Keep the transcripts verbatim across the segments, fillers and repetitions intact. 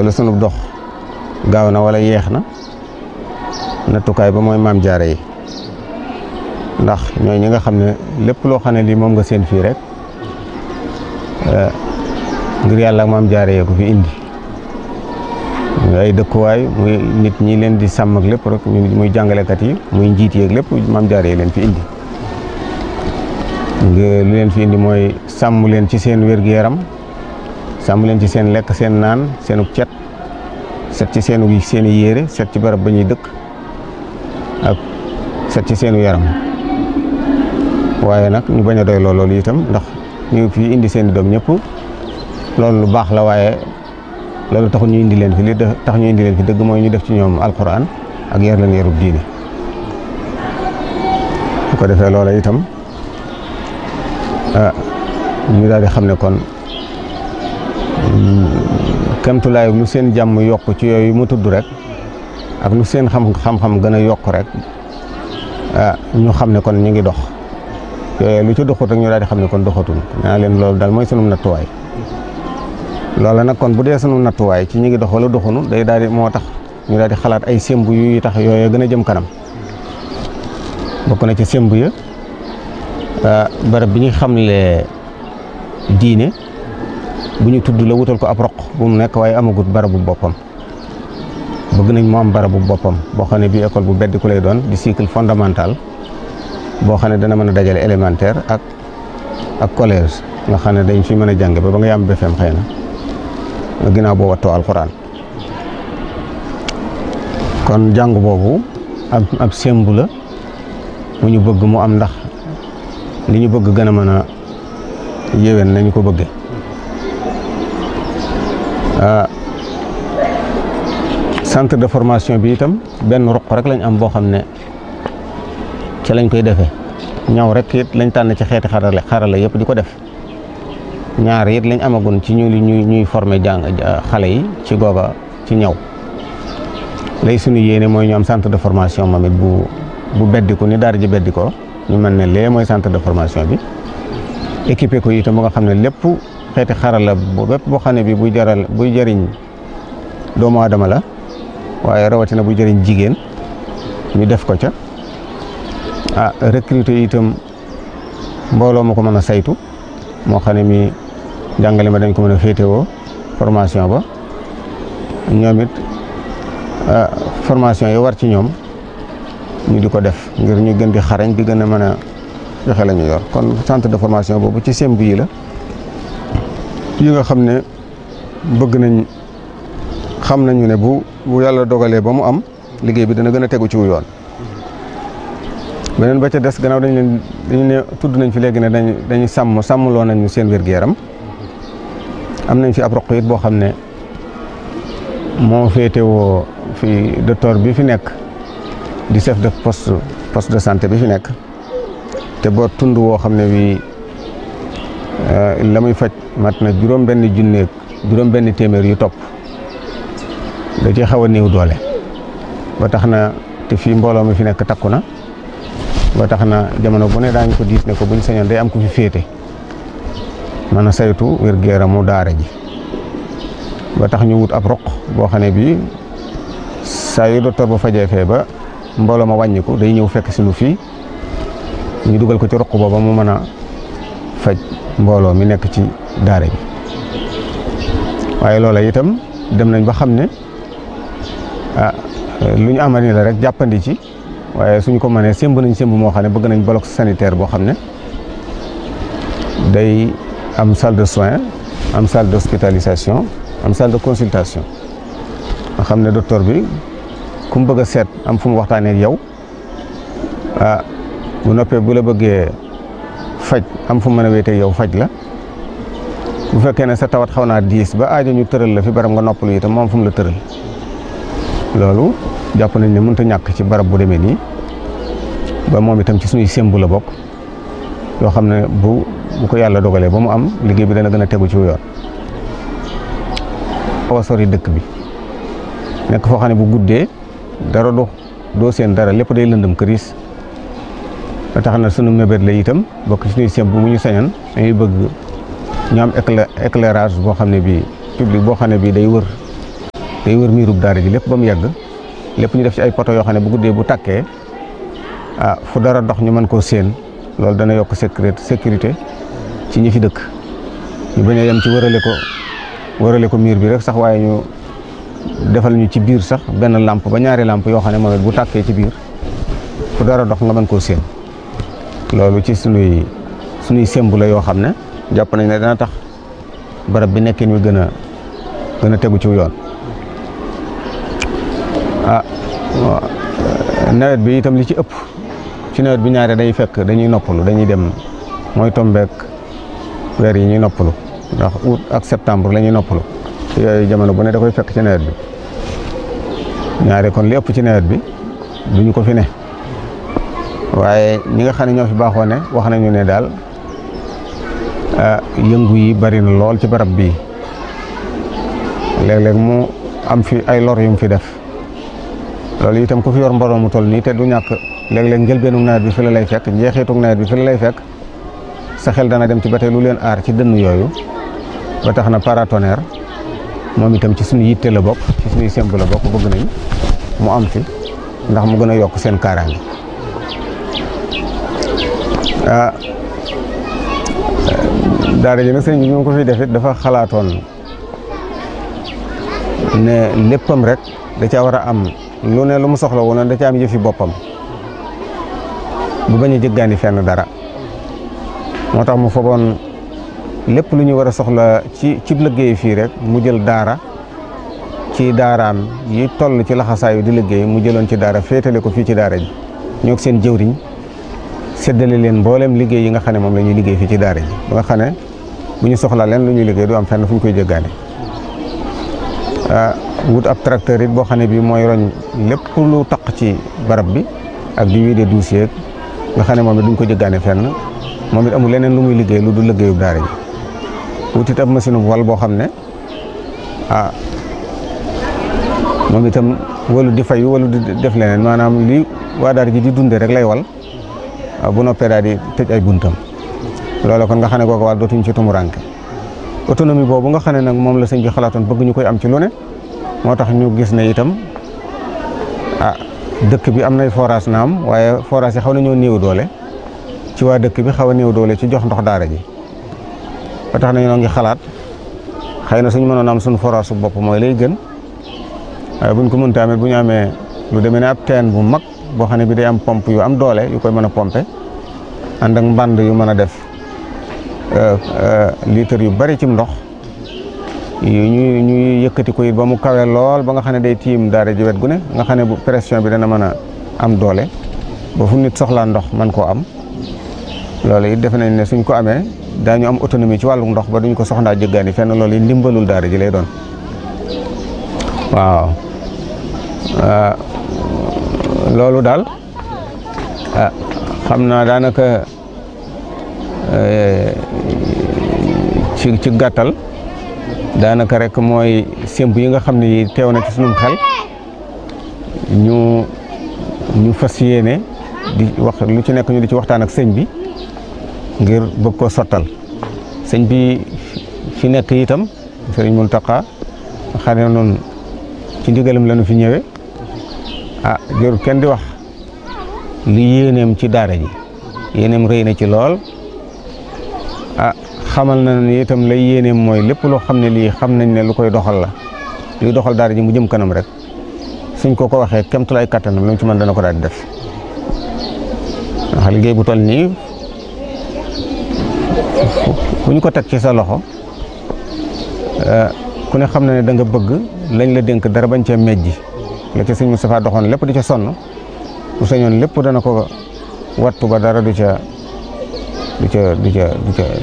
wala sunu dox gaaw na wala yeex na nattukaay ba mooy maam jaare yi ndax ñooy ñi nga xam ne lépp loo xam ne lii moom nga seen fii rek ngir yàlla ak maam jaare yee ko fi indi muy ay dëkkuwaay muy nit ñi leen di sàmm ak lépp rek muy jàngalekat yi muy njiit yeeg lépp maam jaare yi leen fi indi lu leen fi indi mooy sàmm leen ci seen wér-gu-yaram sàmm leen ci seen lekk seen naan seenu cet set ci seenu seeni yére set ci barab ba ñuy dëkk ak set ci seenu yaram waaye nag ñu bañ a doy loolu itam ndax ñu fi indi seen i doom ñëpp loolu lu baax la waaye loolu taxul ñu indi leen fi li tax ñu indi leen fi dëgg mooy ñu def ci ñoom alquran ak yar leen yarub diine bu ko defee loola itam ah ñu daal di xam ne kon kemtulaay lu seen jàmm yokk ci yooyu mu tudd rek ak lu seen xam xam-xam gën a yokk rek ah ñu xam ne kon ñu ngi dox yooyu lu ci doxut rek ñu daal di xam ne kon doxatul naa leen loolu daal mooy sunu nattuwaay loola nag kon bu dee sunu nattuwaay ci ñu ngi dox wala doxunu day daal di moo tax ñu daal di xalaat ay semb yu tax yooyu gën a jëm kanam bokk na ci semb ya barab bi ñu xamle diine bu ñu tudd la wutal ko ab roq bu mu nekk waaye amagut barabu boppam bëgg nañ mu am barabu boppam boo xam ne bii école bu beddi ku lay doon di cycle fondamental boo xam ne dana mën a dajale élémentaire ak ak collège nga xam ne dañ fi mën a jàng ba ba nga yam B F E M xëy na ginnaaw boo wattoo alxuraan kon jàng boobu ab ab sembu la mu ñu bëgg mu am ndax li ñu bëgg gën a mën a yéwén nañu ko bëggee centre de formation bi itam benn ruq rek lañ am boo xam ne ci lañ koy defee ñaw rek it lañ tànn ci xeeti xarale xarala yëpp di ko def ñaar it lañ amagun ci ñu ñuy ñuy former jàng xale yi ci googa ci ñaw lay suñu yéene mooy ñu am centre de formation moom it bu bu beddiku ni daara ji beddikoo ñu mën ne lee mooy centre de formation bi équipé ko itam ba nga xam ne lépp xeeti xarala bu bépp boo xam ne bi buy jaral buy jëriñ doomu aadama la waaye rawatina buy jëriñ jigéen ñu def ko ca ah recruter itam mbooloo ma ko mën a saytu moo xam ne mi jàngale ma dañ ko mën a féetewoo formation ba ñoom it formation yi war ci ñoom ñu di ko def ngir ñu gën di xarañ di gën a mën a joxe la ñu yor kon centre de formation boobu ci semb yi la yi nga xam ne bëgg nañ xam nañu ne bu bu yàlla dogalee ba mu am liggéey bi dana gën a tegu ci wu yoon beneen ba ca des gannaaw dañ leen dañu ne tudd nañ fi léegi ne dañ dañuy sàmm sàmmloo nañu seen wér-gu-yaram am nañ fi ab roq it boo xam ne moo féetewoo fi docteur bi fi nekk di chef de poste poste de santé bi fi nekk te boo tund woo xam ne bii la muy faj mat na juróom benn junneeg juróom benn téeméer yu topp da ci xaw a néew doole ba tax na te fii mbooloo mi fi nekk takku na ba tax na jamono bu ne daañu ko diis ne ko buñ sañoon day am ku fi féete mën a saytu wér-gu-yaramu daara ji ba tax ñu wut ab roq boo xam ne bii saa yu docteur ba fajee fee ba mbooloo ma wàññiku day ñëw fekk si lu fii ñu dugal ko ci roq booba mu mën a faj mbooloo mi nekk ci daara bi waaye loola itam dem nañ ba xam ne ah lu ñu amal ni la rek jàppandi ci waaye suñ ko mënee sémb nañ sémb moo xam ne bëgg nañ bloc sanitaire boo xam ne day am salle de soins am salle d'hospitalisation am salle de consultation nga xam ne docteur bi ku mu bëgg a seet am fu mu waxtaanee ak yow ah bu noppee bu la bëggee faj am fu mu mën a wéetee yow faj la bu fekkee ne sa tawat xaw naa diis ba aajo ñu tëral la fi barab nga noppalu itam moom fu mu la tëral loolu jàpp nañ ne mënut a ñàkk ci barab bu demee nii ba moom itam ci suñuy sémbu la bokk yoo xam ne bu bu ko yàlla dogalee ba mu am liggéey bi dana gën a tegu ci yoon. xaw a sori dëkk bi nekk foo xam ne bu guddee dara do doo seen dara lépp day lëndëm këriis ba tax na sunu mébét la itam bokk ci suñuy sémbu bu ñu sañoon dañuy bëgg ñu am éclairage boo xam ne bii public boo xam ne bii day wër day wër miirub daara ji lépp ba mu yàgg lépp ñu def ci ay poto yoo xam ne bu guddee bu takkee ah fu dara dox ñu mën koo séen loolu dana yokk sécurité sécurité ci ñi fi dëkk ñu bañ a yem ci wërale ko wërale ko miir bi rek sax waaye ñu defal ñu ci biir sax benn lampe ba ñaari lampe yoo xam ne moom it bu tàkkee ci biir fu dara dox nga mën koo séen loolu ci sunuy sunuy sembu la yoo xam ne jàpp nañ ne dana tax barab bi nekkin wi gën a gën a tegu ci yoon. ah nawet bi itam li ci ëpp ci nawet bi ñaare day fekk dañuy noppalu dañuy dem mooy tombeek weer yi ñuy noppalu ndax août ak septembre la ñuy noppalu yooyu jamono bu ne da koy fekk ci nawet bi ñaare kon li ëpp ci nawet bi duñu ko fi ne waaye ñi nga xam ne ñoo fi baaxoo ne wax nañu ne daal yëngu yi bari na lool ci barab bii léeg-léeg mu am fi ay lor yu mu fi def loolu itam ku fi yor mbooloo mu toll nii te du ñàkk léeg-léeg njëlbeenu nawet bi fi la lay fekk njeexitu nawet bi fi la lay fekk sa xel dana dem ci ba tey lu leen aar ci dënn yooyu ba tax na paratonnerre moom itam ci suñu yitte la bokk ci suñuy semb la bokk bëgg nañ mu am fi ndax mu gën a yokk seen kaaraange ah daara ji nag sëñ bi ñu ko fi def it dafa xalaatoon ne léppam rek da caa war a am lu ne lu mu soxla woon da caa am yëfi boppam bu bañ a jëggaani fenn dara moo tax mu fogoon lépp lu ñu war a soxla ci ci liggéey fii rek mu jël daara ci daaraam yi toll ci laxasaayu di liggéey mu jëloon ci daara féetale ko fii ci daara ji ñoo seen jëwriñ séddale leen mboolem liggéey yi nga xam ne moom la ñuy liggéey fii ci daara ji ba nga xam ne bu ñu soxla leen lu ñuy liggéey du am fenn fu ñu koy jëggaane wut ab tracteur it boo xam ne bii mooy roñ lépp lu taq ci barab bi ak di wiide dossier nga xam ne moom it duñ ko jëggaane fenn moom it amul leneen lu muy liggéey lu du liggéeyub daara ji wut it ab machine bu wal boo xam ne ah moom itam walu di fayu walu di def leneen maanaam li waa daara ji di dunde rek lay wal bu noppee daal di tëj ay buntam loolu kon nga xam ne kooku wàll dootuñ ci tumuranke autonomie boobu nga xam ne nag moom la sëñ bi xalaatoon bëgg ñu koy am ci lu ne moo tax ñu gis ne itam ah dëkk bi am nay forage naam waaye forage yi xaw nañoo néew doole ci waa dëkk bi xaw a néew doole ci jox ndox daara ji ba tax na ñoo ngi xalaat xëy na suñu mënoon am suñu forage su bopp mooy lay gën waaye buñ ko mënta amee bu ñu amee lu demee ne ab teen bu mag boo xam ne bi day am pompe yu am doole yu koy mën a pompe ànd ak mbànd yu mën a def litre yu bari ci ndox yu ñu ñuy yëkkati ko it ba mu kawe lool ba nga xam ne day tiim daara ji wet gu ne nga xam ne bu pression bi dana mën a am doole ba fu nit soxlaa ndox mën koo am loolu it defe nañ ne suñ ko amee daañu am autonomie ci wàllu ndox ba duñ ko soxlaa jëggaani fenn loolu it ndimbalul daara ji lay doon waaw loolu daal xam naa daanaka ci ci gàttal daanaka rek mooy sémb yi nga xam ne yi teew na ci sunum xel ñu ñu fas yéene di wax lu ci nekk ñu di ci waxtaan ak sëñ bi ngir bëgg ko sottal sëñ bi fi nekk itam sëriñ Muntaxa xam ne noonu ci ndigalam la ñu fi ñëwee ah jërul kenn di wax li yéeneem ci daara ji yéeneem rëy na ci lool ah xamal na ni itam lay yéeneem mooy lépp loo xam ne lii xam nañ ne lu koy doxal la luy doxal daara ji mu jëm kanam rek suñ ko ko waxee kemtulaay kattanam lu mu ci mën dana ko daal di def ndax liggéey bu toll nii bu ñu ko teg ci sa loxo ku ne xam na ne da nga bëgg lañ la dénk dara bañ cee mejji la ca sëñ Moustapha doxoon lépp di ca sonn bu sañoon lépp dana ko wattu ba dara du ca du ca du ca du ca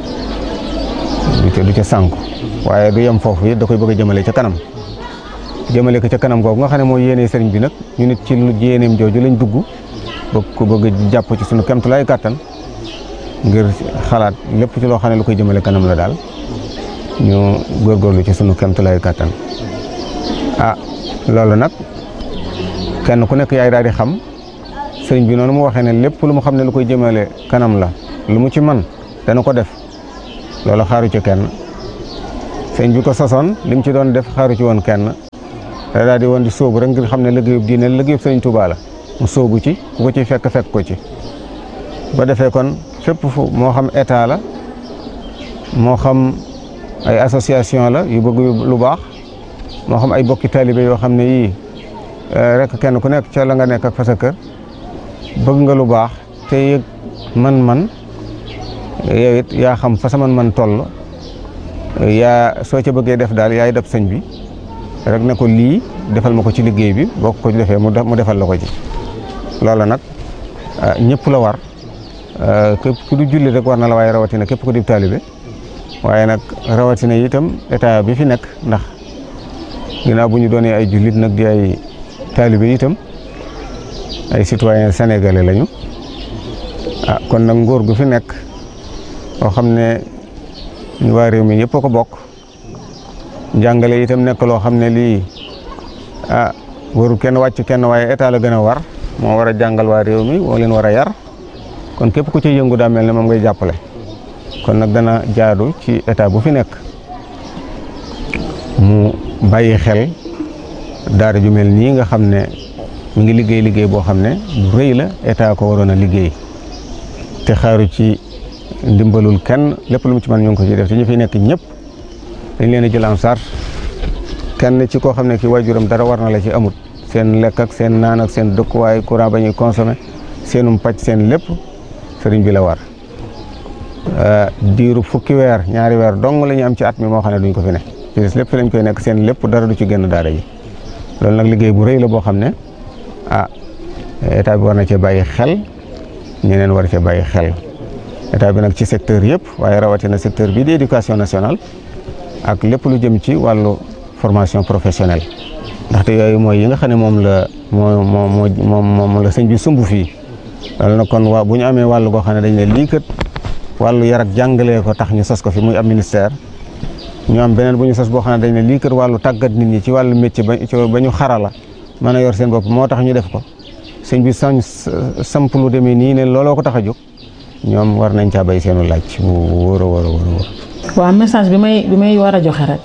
du ca du ca sànku waaye du yem foofu it da koy bëgg a jëmale ca kanam jëmale ko ca kanam googu nga xam ne mooy yéene sëriñ bi nag ñu nit ci lu yéeneem jooju lañ dugg bëgg ko bëgg jàpp ci sunu kemtulaay kàttan ngir xalaat lépp ci loo xam ne lu koy jëmale kanam la daal ñu góorgóorlu ci sunu kemtulaay kàttan ah loolu nag kenn ku nekk yaay daal di xam sëriñ bi noonu mu waxee ne lépp lu mu xam ne lu koy jëmale kanam la lu mu ci man dana ko def loolu xaaru ci kenn sëriñ bi ko sosoon li mu ci doon def xaaru ci woon kenn da daal di woon di sóobu rek ngir xam ne liggéeyub diine liggéeyub Sëriñ Tuubaa la mu sóobu ci ku ko ci fekk fekk ko ci ba defee kon fépp fu moo xam état la moo xam ay association la yu bëgg lu baax moo xam ay bokki taalibe yoo xam ne yii rek kenn ku nekk ca la nga nekk ak fa sa kër bëgg nga lu baax te yëg man-man yow it yaa xam fa sa man-man toll yaa soo ca bëggee def daal yaay def sëñ bi rek ne ko lii defal ma ko ci liggéey bi boo ko defee mu defal la ko ci loola nag ñëpp la war képp ku du julli rek war na la waaye rawatina képp ku di taalibe waaye nag rawatina itam état bi fi nekk ndax ginnaaw bu ñu doonee ay jullit nag di ay taalibe itam ay citoyen sénégalais lañu ah kon nag nguur gu fi nekk boo xam ne ñu waa réew mi yëpp a ko bokk njàngale itam nekk loo xam ne lii ah warul kenn wàcc kenn waaye état la gën a war moo war a jàngal waa réew mi moo leen war a yar kon képp ku ci yëngu daa mel ne moom ngay jàppale kon nag dana jaadu ci état bu fi nekk mu bàyyi xel daara ju mel nii nga xam ne mu ngi liggéey liggéey boo xam ne bu rëy la état ko waroon a liggéey te xaaru ci ndimbalul kenn lépp lu mu ci mën ñu ngi ko ci def te ñu fi nekk ñëpp dañ leen a jël en charge kenn ci koo xam ne ki waajuram dara war na la ci amut seen lekk ak seen naan ak seen dëkkuwaay courant ba ñuy consommé seenum pàcc seen lépp sëriñ bi la war diiru fukki weer ñaari weer dong la ñu am ci at mi moo xam ne duñ ko fi ne ci des lépp fi lañ koy nekk seen lépp dara du ci génn daara ji loolu nag liggéey bu rëy la boo xam ne ah état bi war na cee bàyyi xel ñeneen war cee bàyyi xel état bi nag ci secteur yëpp waaye rawatina secteur bii di éducation nationale ak lépp lu jëm ci wàllu formation professionnelle ndaxte yooyu mooy yi nga xam ne moom la moo moo moo moom la sëñ bi sumb fii loolu nag kon waa bu ñu amee wàllu goo xam ne dañ ne lii kat wàllu yar ak jàngalee ko tax ñu sos ko fi muy am ministère ñu am beneen bu ñu sos boo xam ne dañ ne lii kat wàllu tàggat nit ñi ci wàllu métier ba ba ñu xarala mën a yor seen bopp moo tax ñu def ko sëñ bi sañ samp lu demee nii ne looloo ko tax a jóg ñoom war nañ caa bay seenu laaj bu wóor a wóor a wóor. waaw message bi may bi may war a joxe rek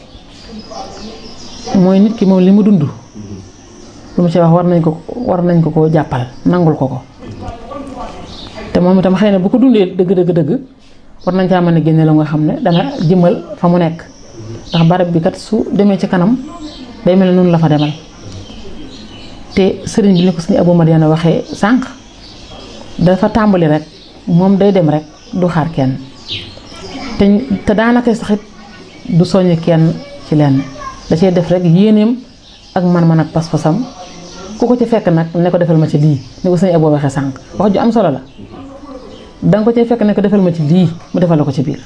mooy nit ki moom li mu dund lu mu ci wax war nañ ko war nañ ko koo jàppal nangul ko ko te moom itam xëy na bu ko dundee dëgg dëgg dëgg war nañ caa mën a génne la nga xam ne dana jëmal fa mu nekk ndax barab bi kat su demee ci kanam day mel ne noonu la fa demal te sëriñ bi ni ko sëriñ Abou Madiana waxee sànq dafa tàmbali rek moom day dem rek du xaar kenn te te daanaka saxit du soññ kenn ci lenn da cee def rek yéeneem ak man-man ak pas-pasam ku ko ci fekk nag ne ko defal ma ci lii ni ko sëriñ Abou waxee sànq wax ju am solo la danga ko cee fekk ne ko defal ma ci lii mu defal la ko ci biir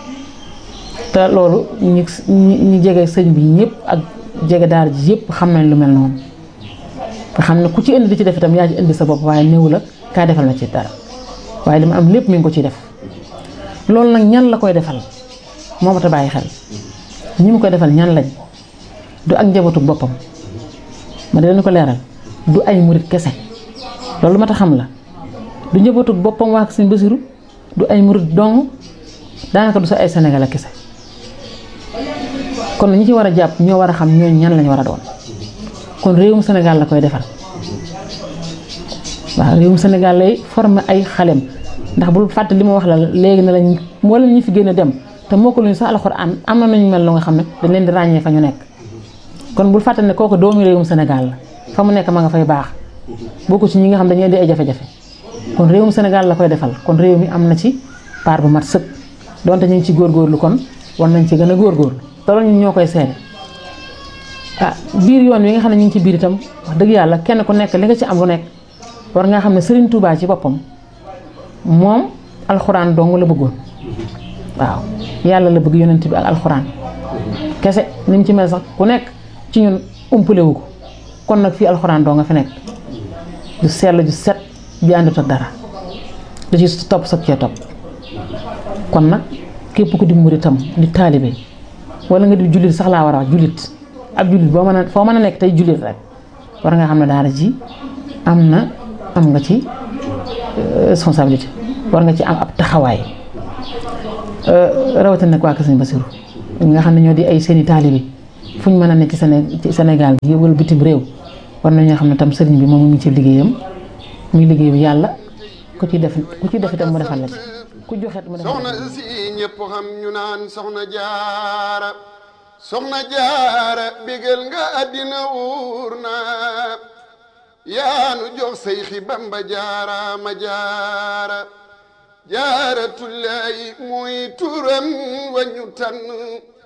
te loolu ñi ñi jege sëñ bi ñëpp ak jege daara ji yëpp xam nañ lu mel noonu nga xam ne ku ci indi di ci def itam yaa ci indi sa bopp waaye néew la kaa defal ma ci dara waaye li ma am lépp mi ngi ko ciy def loolu nag ñan la koy defal moo ma ta bàyyi xel ñi mu koy defal ñan lañ du ak njabootu boppam ma dinañ ko leeral du ay murit kese loolu ma ta xam la du njabootu boppam waa Sëñ Basiru du ay murit dong daanaka du sa ay Sénégal kese kon ñi ci war a jàpp ñoo war a xam ñooñu ñan lañ war a doon kon réewum Sénégal la koy defal waaw réewum Sénégal lay former ay xalem ndax bul fàtte li ma wax la léegi ne lañ moo leen ñi fi gën a dem te moo ko luñu sax alxuraan am na nañu mel lu nga xam ne dañ leen di ràññee fa ñu nekk kon bul fàtte ne kooku doomu réewum Sénégal la fa mu nekk ma nga fay baax bokku ci ñi nga xam dañuy di ay jafe-jafe kon réewum Sénégal la koy defal kon réew mi am na ci part bu mat sëkk donte ñu ngi ci góorgóorlu kon war nañ ci gën a góorgóorlu te loolu ñun ñoo koy seede ah biir yoon wi nga xam ne ñu ngi ci biir itam wax dëgg yàlla kenn ku nekk li nga ci am lu nekk war nga xam ne Serigne Touba ci boppam moom alxuraan dong la bëggoon waaw yàlla la bëgg yonent bi ak alxuraan kese ni mu ci mel sax ku nekk ci ñun umpale wu ko kon nag fii alxuraan dong nga fi nekk du sell ju set ju àndut ak dara da ci topp soog cee topp kon nag képp ku di muritam di taalibe wala nga di jullit sax laa war a wax jullit ab jullit boo mën a foo mën a nekk tey jullit rek war nga xam ne daara ji am na am nga ci responsabilité war nga ci am ab taxawaay rawatina nag waa Kër Sëñ Basiru nga xam ne ñoo di ay seeni taalibe fu ñu mën a ne ci Séné ci Sénégal gi wala bitim réew war nañoo xam ne tam sëriñ bi moom mu ngi ci liggéeyam muy liggéeyu yàlla ku ci def ku ci def itam mu defal la ci ku joxet mu defal la ci. soxna si ñëpp xam ñu naan soxna jaara soxna jaara bégal nga àddina wuur na yaanu jox Seyxi Bamba jaara ma jaara jaaratullahi muy turam wañu tànn